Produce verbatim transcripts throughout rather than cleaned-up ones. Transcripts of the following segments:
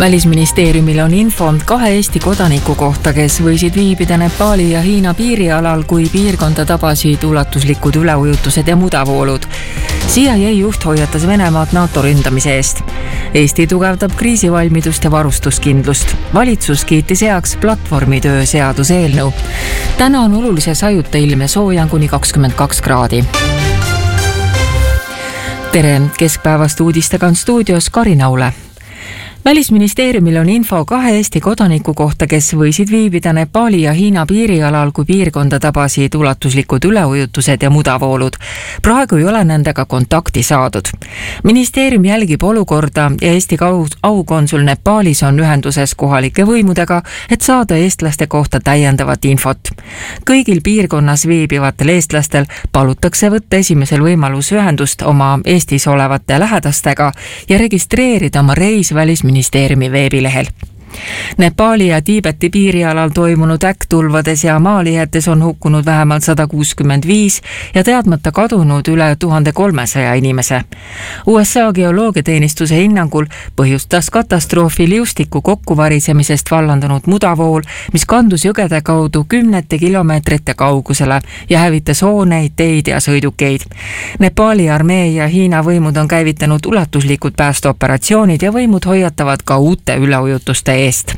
Välisministeeriumil on info kahe Eesti kodaniku kohta, kes võisid viibida Nepali ja Hiina piirialal, kui piirkonda tabasid ulatuslikud üleujutused ja mudavoolud. C I A juht hoiatas Venemaad NATO ründamise eest. Eesti tugevdab kriisivalmidust ja varustuskindlust. Valitsus kiitis heaks platvormitöö seaduse eelnõu. Täna on olulise sajuta ilm ja sooja kuni kakskümmend kaks kraadi. Tere, keskpäevast uudistega on stuudios Karin Aule. Välisministeeriumil on info kahe Eesti kodaniku kohta, kes võisid viibida Nepali ja Hiina piirialal, kui piirkonda tabasid ulatuslikud üleujutused ja mudavoolud. Praegu ei ole nendega kontakti saadud. Ministeerium jälgib olukorda ja Eesti aukonsul Nepalis on ühenduses kohalike võimudega, et saada eestlaste kohta täiendavat infot. Kõigil piirkonnas viibivatel eestlastel palutakse võtta esimesel võimalus ühendust oma Eestis olevate lähedastega ja registreerida oma reis välisministeeriumi ministeeriumi veebilehel. Nepali ja Tiibeti piirialal toimunud äkktulvades ja maalihetes on hukkunud vähemalt sada kuuskümmend viis ja teadmata kadunud üle tuhande kolmesaja inimese. U S A geoloogiateenistuse hinnangul põhjustas katastroofi liustiku kokkuvarisemisest vallandunud mudavool, mis kandus jõgede kaudu kümnete kilomeetrite kaugusele ja hävitas hooneid, teid ja sõidukeid. Nepali armee ja Hiina võimud on käivitanud ulatuslikud päästeoperatsioonid ja võimud hoiatavad ka uute üleujutuste eest.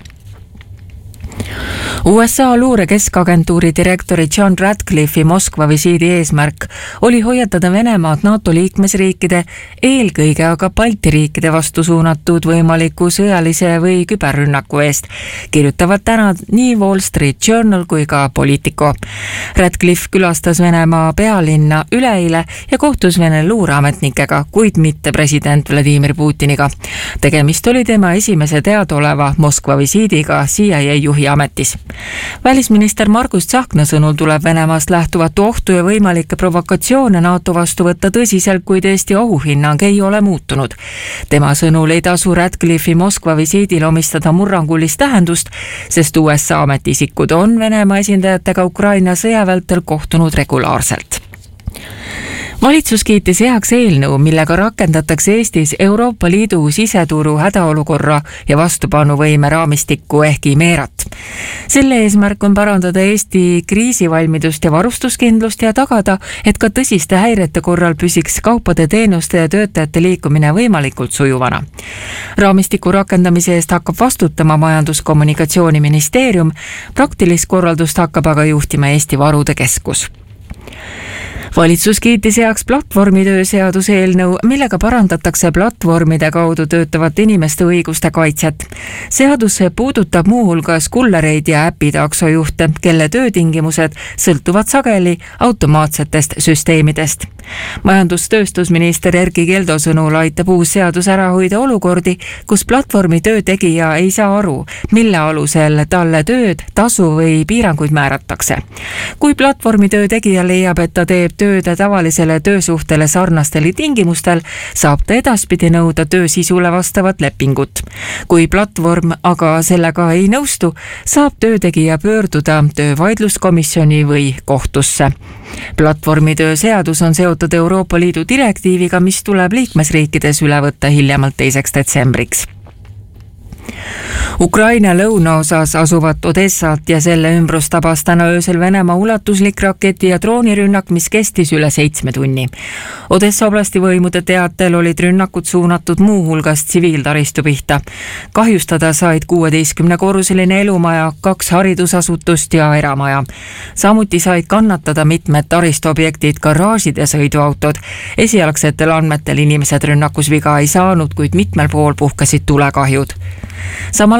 U S A luure keskagentuuri direktori John Ratcliffe'i Moskva visiidi eesmärk oli hoiatada Venemaad NATO liikmesriikide, eelkõige aga Balti riikide vastu suunatud võimaliku sõjalise või küberrünnaku eest, kirjutavad täna nii Wall Street Journal kui ka Politico. Ratcliffe külastas Venemaa pealinna üleeile ja kohtus Vene luureametnikega, kuid mitte president Vladimir Putiniga. Tegemist oli tema esimese teadaoleva Moskva visiidiga C I A juhi ametis. Välisminister Margus Tsahkna sõnul tuleb Venemaast lähtuvat ohtu ja võimalikke provokatsioone NATO vastu võtta tõsiselt, kuid Eesti ohuhinnang ei ole muutunud. Tema sõnul ei tasu Ratcliffe'i Moskva visiidil omistada murrangulist tähendust, sest U S A ametisikud on Venemaa esindajatega Ukraina sõjavältel kohtunud regulaarselt. Valitsus kiitis heaks eelnõu, millega rakendatakse Eestis Euroopa Liidu siseturu hädaolukorra ja vastupanuvõime raamistikku ehk IMERAT. Selle eesmärk on parandada Eesti kriisivalmidust ja varustuskindlust ja tagada, et ka tõsiste häirete korral püsiks kaupade, teenuste ja töötajate liikumine võimalikult sujuvana. Raamistiku rakendamise eest hakkab vastutama Majandus-Kommunikatsiooniministeerium, praktilist korraldust hakkab aga juhtima Eesti Varude Keskus. Valitsus kiitis heaks platvormitöö seaduse eelnõu, millega parandatakse platvormide kaudu töötavate inimeste õiguste kaitset. Seadus puudutab muuhulgas kullereid ja äpitaksojuhte, kelle töötingimused sõltuvad sageli automaatsetest süsteemidest. Majandustööstusminister Erkki Keldo sõnul aitab uus seadus ära hoida olukordi, kus platvormi töötegija ei saa aru, mille alusel talle tööd, tasu või piiranguid määratakse. Kui platvormi töötegija leiab, et ta teeb tööde tavalisele töösuhtele sarnastel tingimustel, saab ta edaspidi nõuda töö sisule vastavat lepingut. Kui platvorm aga sellega ei nõustu, saab töötegija pöörduda töövaidluskomisjoni või kohtusse. Platvormitöö seadus on seotud Euroopa Liidu direktiiviga, mis tuleb liikmesriikides üle võtta hiljemalt teiseks detsembriks. Ukraina lõunaosas asuvat Odessat ja selle ümbrust tabas täna öösel Venemaa ulatuslik raketi- ja droonirünnak, mis kestis üle seitsme tunni. Odessa oblasti võimude teatel olid rünnakud suunatud muuhulgas tsiviiltaristu pihta. Kahjustada said kuueteistkümne korruseline elumaja, kaks haridusasutust ja eramaja. Samuti said kannatada mitmed taristuobjektid, garaažid ja sõiduautod. Esialgsetel andmetel inimesed rünnakus viga ei saanud, kuid mitmel pool puhkesid tulekahjud. Samal